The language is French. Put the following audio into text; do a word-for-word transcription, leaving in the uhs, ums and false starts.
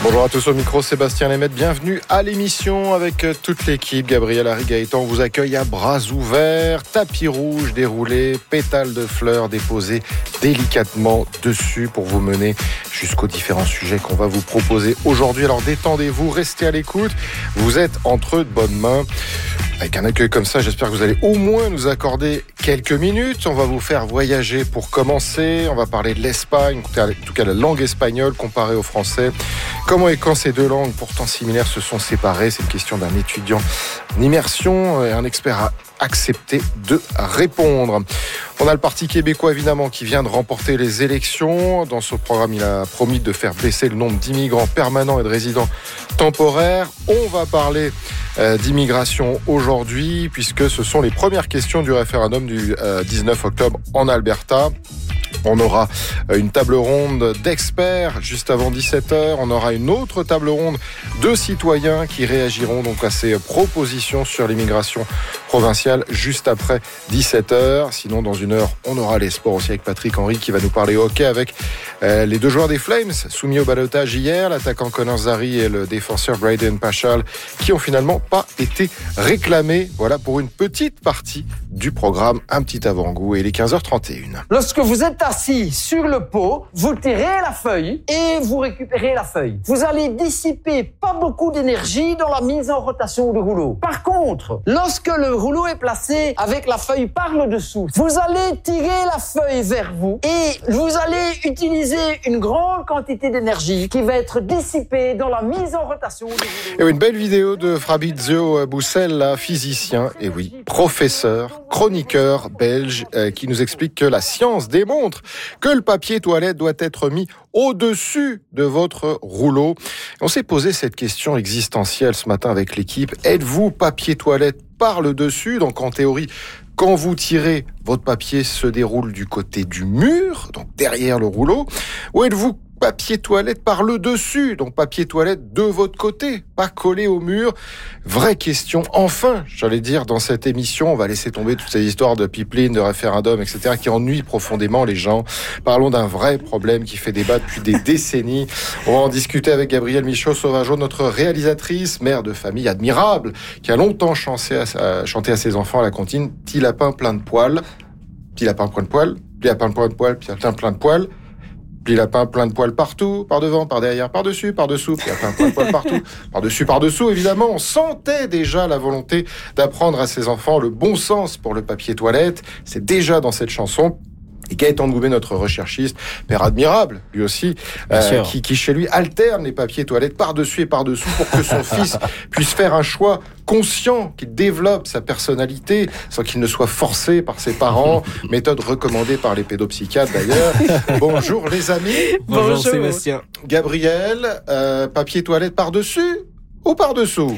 Bonjour à tous, au micro Sébastien Lemaitre, bienvenue à l'émission avec toute l'équipe. Gabriel Harry Gaëtan vous accueille à bras ouverts, tapis rouge déroulé, pétales de fleurs déposées délicatement dessus pour vous mener jusqu'aux différents sujets qu'on va vous proposer aujourd'hui. Alors détendez-vous, restez à l'écoute, vous êtes entre de bonnes mains. Avec un accueil comme ça, j'espère que vous allez au moins nous accorder quelques minutes. On va vous faire voyager pour commencer. On va parler de l'Espagne, en tout cas la langue espagnole comparée au français. Comment et quand ces deux langues, pourtant similaires, se sont séparées? C'est une question d'un étudiant en immersion et un expert a accepté de répondre. On a le Parti québécois, évidemment, qui vient de remporter les élections. Dans ce programme, il a promis de faire baisser le nombre d'immigrants permanents et de résidents temporaires. On va parler euh, d'immigration aujourd'hui, puisque ce sont les premières questions du référendum du euh, dix-neuf octobre en Alberta. On aura une table ronde d'experts juste avant dix-sept heures. On aura une autre table ronde de citoyens qui réagiront donc à ces propositions sur l'immigration provinciale juste après dix-sept heures. Sinon, dans une heure, on aura les sports aussi avec Patrick Henry qui va nous parler hockey avec euh, les deux joueurs des Flames soumis au ballottage hier, l'attaquant Connor Zary et le défenseur Brayden Pachal, qui ont finalement pas été réclamés. Voilà pour une petite partie du programme, un petit avant-goût, et il est quinze heures trente et une. Lorsque vous êtes assis sur le pot, vous tirez la feuille et vous récupérez la feuille. Vous allez dissiper pas beaucoup d'énergie dans la mise en rotation du rouleau. Par contre, lorsque le rouleau est placé avec la feuille par le dessous, vous allez tirer la feuille vers vous et vous allez utiliser une grande quantité d'énergie qui va être dissipée dans la mise en rotation du rouleau. Et oui, une belle vidéo de Fabrizio Boussella, physicien, et oui, professeur, chroniqueur belge, euh, qui nous explique que la science démontre que le papier toilette doit être mis au-dessus de votre rouleau. On s'est posé cette question existentielle ce matin avec l'équipe. Êtes-vous papier toilette par le dessus? Donc en théorie, quand vous tirez, votre papier se déroule du côté du mur, donc derrière le rouleau. Ou êtes-vous papier toilette par le dessus, donc papier toilette de votre côté, pas collé au mur? Vraie question. Enfin, j'allais dire, dans cette émission, on va laisser tomber toutes ces histoires de pipeline, de référendum, et cetera, qui ennuient profondément les gens. Parlons d'un vrai problème qui fait débat depuis des décennies. On va en discuter avec Gabrielle Michaud-Sauvageau, notre réalisatrice, mère de famille admirable, qui a longtemps chanté à, chanté à ses enfants à la comptine « Petit lapin plein de poils, petit lapin plein de poils, petit lapin plein de poils, petit lapin plein de poils ». Puis lapin plein de poils partout, par devant, par derrière, par dessus, par dessous, puis lapin plein de poils partout, par dessus, par dessous. Évidemment, on sentait déjà la volonté d'apprendre à ses enfants le bon sens pour le papier toilette. C'est déjà dans cette chanson. Et Gaëtan Goubet, notre recherchiste, père admirable, lui aussi, euh, qui, qui chez lui alterne les papiers toilettes par-dessus et par-dessous pour que son fils puisse faire un choix conscient, qu'il développe sa personnalité sans qu'il ne soit forcé par ses parents. Méthode recommandée par les pédopsychiatres d'ailleurs. Bonjour les amis. Bonjour, Bonjour. Sébastien. Gabriel, euh, papier toilette par-dessus ou par-dessous?